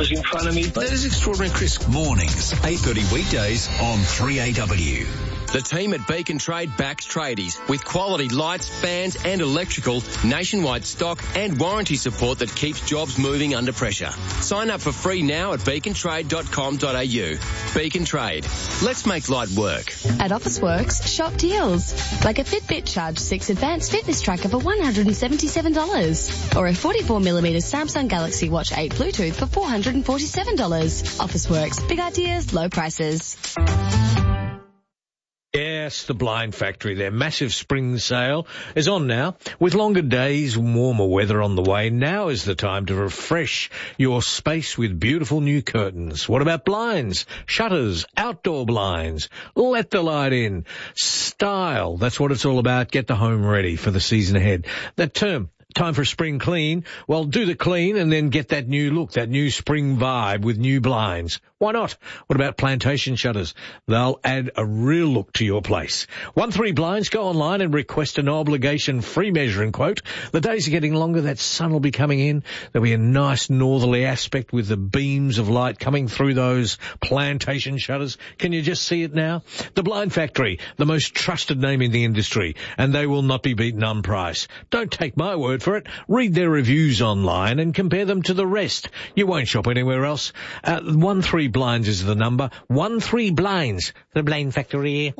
was in front of me. That is Extraordinary Chris. Mornings, 8:30 weekdays on 3AW. The team at Beacon Trade backs tradies with quality lights, fans and electrical, nationwide stock and warranty support that keeps jobs moving under pressure. Sign up for free now at beacontrade.com.au. Beacon Trade. Let's make light work. At Officeworks, shop deals. Like a Fitbit Charge 6 Advanced Fitness Tracker for $177. Or a 44mm Samsung Galaxy Watch 8 Bluetooth for $447. Officeworks. Big ideas, low prices. Yes, the Blind Factory. Their massive spring sale is on now. With longer days and warmer weather on the way, now is the time to refresh your space with beautiful new curtains. What about blinds, shutters, outdoor blinds? Let the light in. Style, that's what it's all about. Get the home ready for the season ahead. That term, time for a spring clean. Well, do the clean and then get that new look, that new spring vibe with new blinds. Why not? What about plantation shutters? They'll add a real look to your place. 13 Blinds, go online and request an obligation free measuring quote. The days are getting longer, that sun will be coming in. There'll be a nice northerly aspect with the beams of light coming through those plantation shutters. Can you just see it now? The Blind Factory, the most trusted name in the industry, and they will not be beaten on price. Don't take my word for it. Read their reviews online and compare them to the rest. You won't shop anywhere else. 13 Blinds is the number. 13 Blinds. The Blind Factory.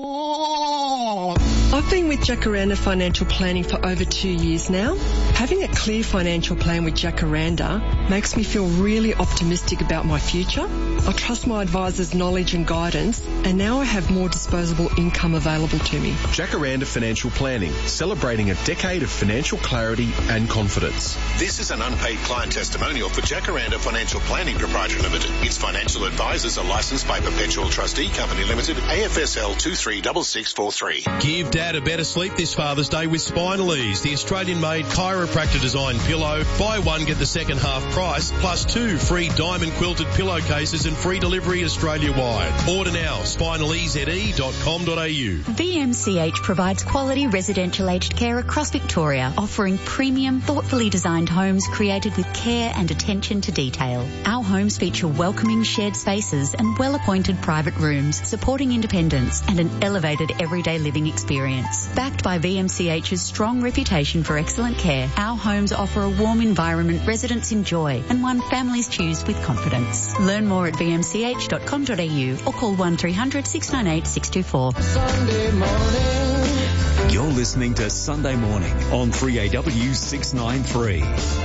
I've been with Jacaranda Financial Planning for over 2 years now. Having a clear financial plan with Jacaranda makes me feel really optimistic about my future. I trust my advisor's knowledge and guidance, and now I have more disposable income available to me. Jacaranda Financial Planning, celebrating a decade of financial clarity and confidence. This is an unpaid client testimonial for Jacaranda Financial Planning Proprietary Limited. Its financial advisors are licensed by Perpetual Trustee Company Limited, AFSL 236643. Give Dad a better sleep this Father's Day with Spinal Ease, the Australian-made chiropractor-designed pillow. Buy one, get the second half price, plus 2 free diamond quilted pillowcases and free delivery Australia-wide. Order now, spinaleze.com.au. VMCH provides quality residential aged care across Victoria, offering premium, thoughtfully designed homes created with care and attention to detail. Our homes feature welcoming shared spaces and well-appointed private rooms, supporting independence and an elevated everyday living experience. Backed by VMCH's strong reputation for excellent care, our homes offer a warm environment residents enjoy and one families choose with confidence. Learn more at vmch.com.au or call 1300 698 624. Sunday morning. You're listening to Sunday Morning on 3AW 693.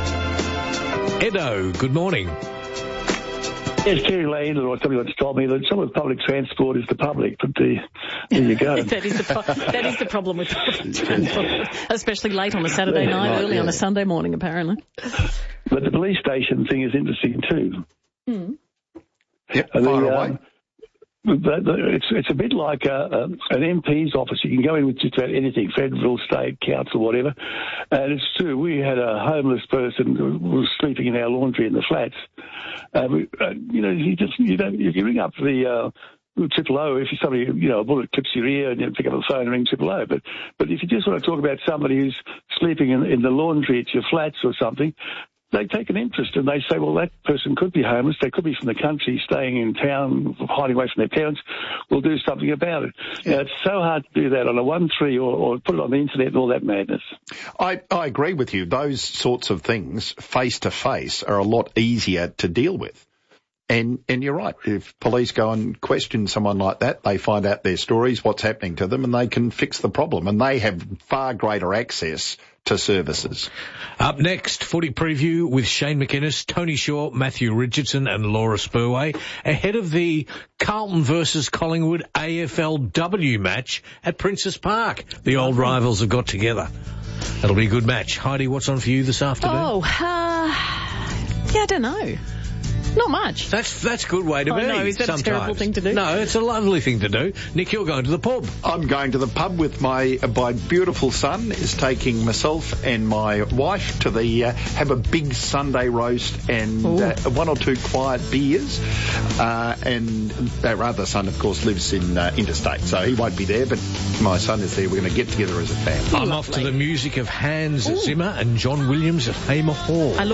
Edo, good morning. Yes, Kerry Landler or somebody once told me that some of public transport is the public, but there you go. that is the problem with public transport, especially late on a Saturday night, early on a Sunday morning, apparently. But the police station thing is interesting too. Mm. Yep, fire away. It's a bit like an MP's office. You can go in with just about anything, federal, state, council, whatever. And it's true, we had a homeless person who was sleeping in our laundry in the flats. You ring up the Triple O if somebody, a bullet clips your ear and you pick up the phone and ring Triple O. But if you just want to talk about somebody who's sleeping in the laundry at your flats or something, they take an interest and they say, well, that person could be homeless. They could be from the country, staying in town, hiding away from their parents. We'll do something about it. Yeah. It's so hard to do that on a 1-3 or put it on the internet and all that madness. I agree with you. Those sorts of things, face-to-face, are a lot easier to deal with. And you're right. If police go and question someone like that, they find out their stories, what's happening to them, and they can fix the problem. And they have far greater access to services. Up next, footy preview with Shane McInnes, Tony Shaw, Matthew Richardson and Laura Spurway ahead of the Carlton versus Collingwood AFLW match at Princes Park. The old rivals have got together. That'll be a good match. Heidi, what's on for you this afternoon? I don't know. Not much. That's a good way to be. No, is that sometimes. a terrible thing to do? No, it's a lovely thing to do. Nick, you're going to the pub. I'm going to the pub with my beautiful son is taking myself and my wife to the have a big Sunday roast and 1 or 2 quiet beers. And our other son, of course, lives in interstate, so he won't be there, but my son is there. We're going to get together as a family. I'm off to the music of Hans Zimmer and John Williams at Hamer Hall.